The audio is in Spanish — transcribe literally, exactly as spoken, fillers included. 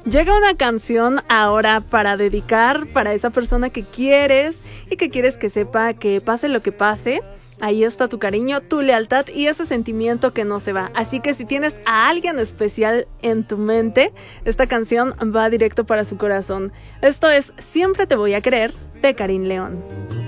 Llega una canción ahora para dedicar para esa persona que quieres y que quieres que sepa que pase lo que pase, ahí está tu cariño, tu lealtad y ese sentimiento que no se va. Así que si tienes a alguien especial en tu mente, esta canción va directo para su corazón. Esto es Siempre te voy a querer, de Karin León.